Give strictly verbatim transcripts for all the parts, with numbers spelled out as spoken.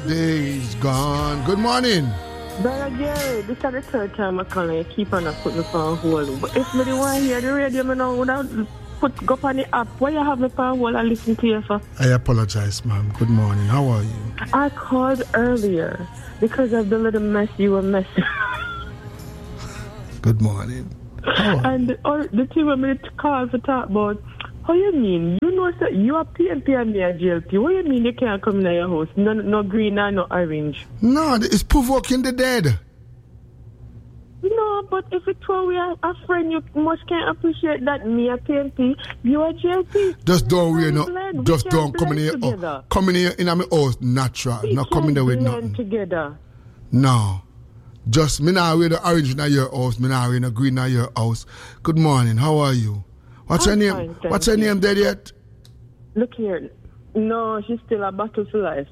Days gone. Good morning. Brother Gary, this is the third time I call you. Keep on put me on hold. But if me the one hear the radio, me know without put go on the app. Why you have me on hold and listen to you for? I apologize, ma'am. Good morning. How are you? I called earlier because of the little mess you were messing. Good morning. And or the two women to call to talk about. How you mean? You know that you are P N P and me are G L P. What you mean you can't come in your house? No, no green and no orange. No, it's provoking the dead. No, but if it's where we are a friend, you must can't appreciate that me a P N P, you are G L P. Just don't worry, no. We just don't come in here. Oh, come in here in my house natural. We not coming there with nothing. Together. No. Just me now wear the orange in your house, me now wear the green in your house. Good morning. How are you? What's I'm her name? Fine, What's her you. name dead yet? Look here. No, she's still a battle for life.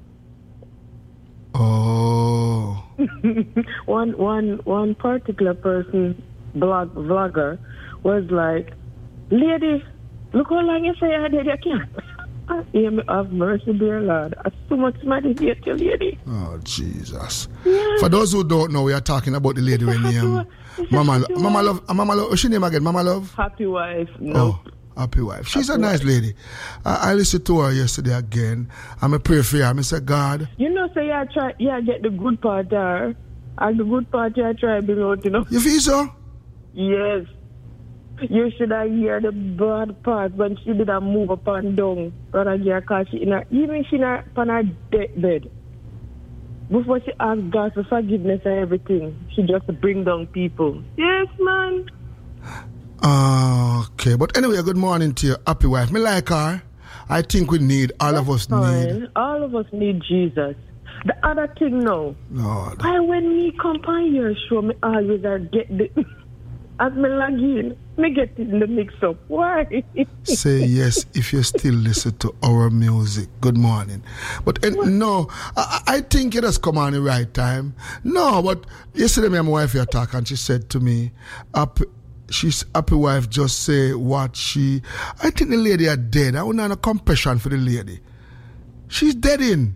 Oh. one one one particular person, blog vlogger, was like, lady, look how long you say I did you can't. I am of mercy, dear Lord. I so much money here to lady. Oh Jesus. Yeah. For those who don't know, we are talking about the lady when name Mama Mama Love Mama Love what's your name again? Mama Love? Happy wife. No. Oh, happy wife. She's happy a nice wife. lady. I, I listened to her yesterday again. I'm a pray for her. I say, God. You know, say yeah, try yeah, get the good part there. And the good part I try to bring out, you know. You feel so? Yes. You should have heard the bad part when she did a move up and down. Rather than because she in her, even she in her, on her deathbed. Before she asked God for forgiveness and everything, she just bring down people. Yes, man. Uh, okay, but anyway, good morning to your happy wife. Me like her. I think we need, all That's of us fine. need. All of us need Jesus. The other thing now, Lord. why when me come on your show, me always are get the, as me log in, me get it in the mix up. Why? Say yes if you still listen to our music. Good morning. But uh, no, I, I think it has come on the right time. No, but yesterday me and my wife here talk and she said to me, happy, she's happy wife just say what she, I think the lady are dead. I want no compassion for the lady. She's dead in.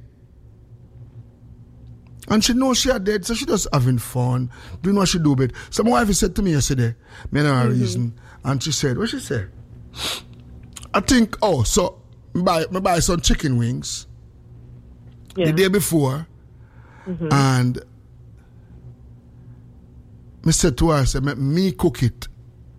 And she knows she are dead, so she just having fun, doing what she do. But so my wife said to me yesterday, me know her mm-hmm. reason, and she said, what she said? I think, oh, so me buy, me buy some chicken wings yeah. the day before, mm-hmm. and me said to her, I said, me, me cook it.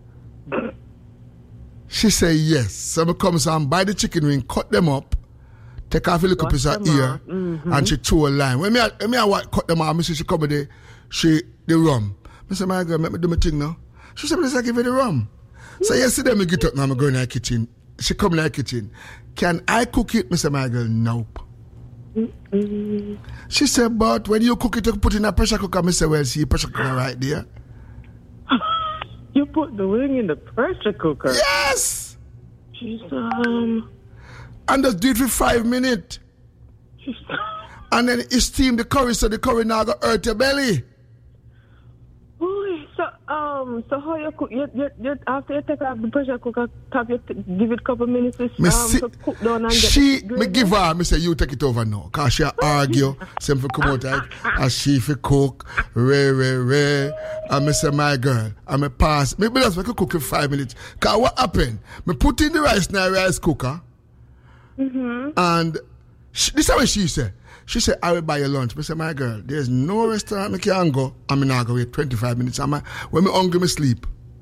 She said yes. So me come and buy the chicken wing, cut them up, take off a little piece of ear, mm-hmm. and she throw a line. When me, when me I cut them off, me see she come with the, she, the rum. I say, my girl, let me do my thing now. She said, I give you the rum. Mm-hmm. So yesterday, me get up now, I'm going in the kitchen. She come in the kitchen. Can I cook it? I say, my girl, nope. Mm-hmm. She said, but when you cook it, you put it in a pressure cooker. I say, well, see, pressure cooker right there. You put the wing in the pressure cooker? Yes! She's, um... And just do it for five minutes. And then you steam the curry so the curry now go hurt your belly. Ooh, so um so how you cook you, you, you after you take off the pressure cooker top you t- give it a couple minutes to, um, see, to cook down and she get me give her me say you take it over now cause she argue same for come out like as she for cook re re re and me say my girl and me pass me just make her cook for five minutes cause what happened me put in the rice in the rice cooker. Mm-hmm. And she, this is what she said. She said, I will buy your lunch. I said, my girl, there's no restaurant I can go. I'm not going to wait twenty-five minutes. I'm when I'm hungry, I sleep.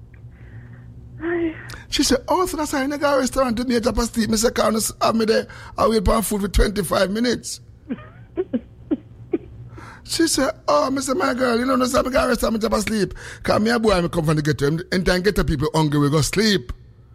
She said, oh, so that's why I go to a restaurant to me at sleep. I said, can't have me there. I wait for food for twenty-five minutes. She said, oh, I said, my girl, you know, no, I go to a restaurant to sleep. Because me a boy, I come from the ghetto. And then get the people hungry, we go sleep.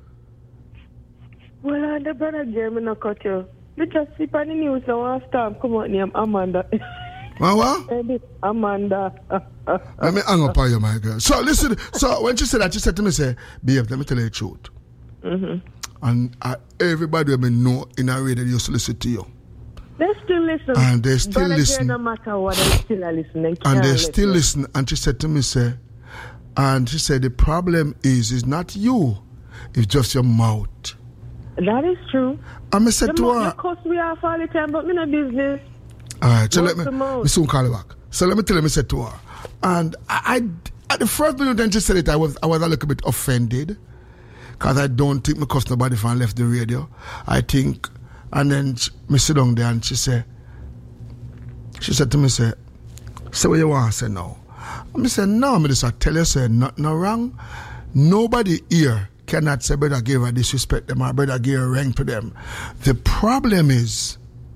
Well, uh, the brother Jeremy not cut you. You just sleep on the news now after time come out name Amanda. What, what? Maybe Amanda. Let me hang up on you, my girl. So, listen, so when she said that, she said to me, say, babe, let me tell you the truth. Mm-hmm. And uh, everybody will know in a radio they used to listen to you. They still listen. And they still brother listen. No matter what, they still listen. They and they listen. still listen. And she said to me, say, and she said, the problem is, is not you. It's just your mouth. That is true. I said to her, of course we are all the time, but me no business. All right, so What's let me, the most? me soon call you back. So let me tell you, me said to her. And I, I, at the first minute when she said it, I was, I was a little bit offended. Because I don't think me cuss nobody if I left the radio. I think, and then she, me sit down there and she said, she said to me, say, say what you want to say now. And I said, no, I just I tell you, say, nothing wrong. Nobody here cannot say, brother gave her disrespect them or brother gave her rank to them. The problem is,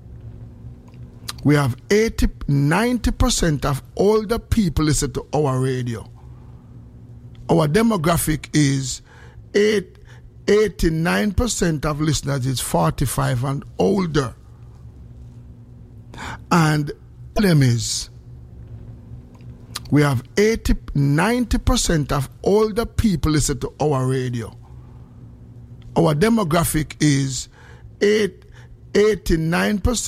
we have eighty, ninety percent of all the people listen to our radio. Our demographic is eight, eighty-nine percent of listeners is forty-five and older. And the problem is, we have eighty, ninety percent of all the people listen to our radio. Our demographic is eight, eighty-nine percent